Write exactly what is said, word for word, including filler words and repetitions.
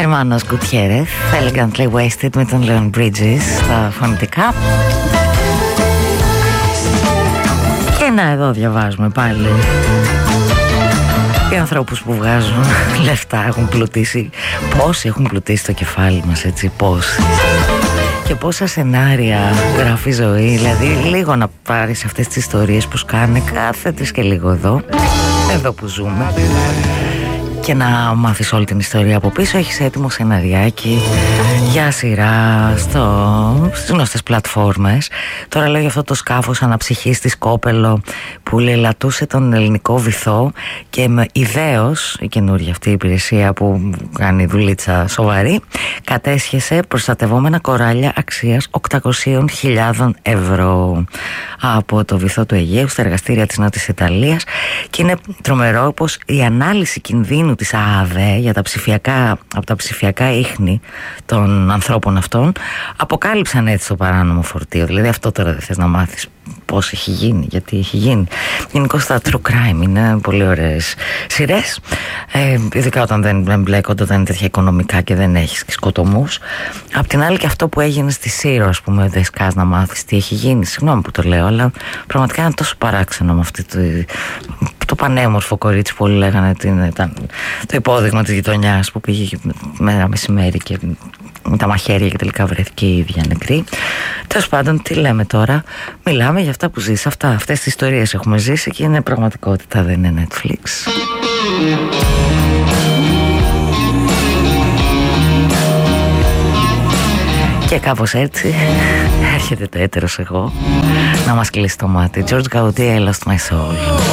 Hermanos Gutierrez, Elegantly Wasted με τον Leon Bridges στα φωνητικά. Και να εδώ διαβάζουμε πάλι οι ανθρώπους που βγάζουν λεφτά, έχουν πλουτίσει. Πόσοι έχουν πλουτίσει το κεφάλι μας, έτσι, πόσοι. Και πόσα σενάρια γράφει η ζωή. Δηλαδή λίγο να πάρεις αυτές τις ιστορίες που σκάνε κάθε τρεις και λίγο εδώ, εδώ που ζούμε, και να μάθεις όλη την ιστορία από πίσω. Έχεις έτοιμο σεναριάκι για σειρά στο, στις γνωστές πλατφόρμες. Τώρα λέω για αυτό το σκάφος αναψυχής της Κόπελο που λελατούσε τον ελληνικό βυθό, και με ιδέως η καινούργια αυτή υπηρεσία που κάνει δουλίτσα σοβαρή κατέσχεσε προστατευόμενα κοράλια αξίας οκτακόσιες χιλιάδες ευρώ από το βυθό του Αιγαίου στα εργαστήρια της Νότιας Ιταλίας. Και είναι τρομερό πως η ανάλυση κινδύνου της ΑΑΔΕ για τα ψηφιακά, από τα ψηφιακά ίχνη των ανθρώπων αυτών αποκάλυψαν έτσι το παράνομο φορτίο. Δηλαδή αυτό τώρα δεν θες να μάθεις πώς έχει γίνει, γιατί έχει γίνει. Γενικώς τα true crime είναι πολύ ωραίες σειρές, ε, ειδικά όταν δεν εμπλέκονται, όταν είναι τέτοια οικονομικά και δεν έχεις και σκοτωμούς. Απ' την άλλη, και αυτό που έγινε στη Σύρο, ας πούμε, δεν σκάς να μάθεις τι έχει γίνει. Συγγνώμη που το λέω, αλλά πραγματικά είναι τόσο παράξενο με αυτή το, το πανέμορφο κορίτσι που όλοι λέγανε ότι ήταν το υπόδειγμα της γειτονιάς, που πήγε μέρα μεσημέρι και με τα μαχαίρια και τελικά βρέθηκε η ίδια νεκρή. Τέλος πάντων, τι λέμε τώρα? Μιλάμε για αυτά που ζεις. Αυτά, αυτές τις ιστορίες έχουμε ζήσει και είναι πραγματικότητα, δεν είναι Netflix. Και κάπως έτσι έρχεται το έτερος εγώ να μας κλείσει το μάτι. George Gaudier, I Lost My Soul.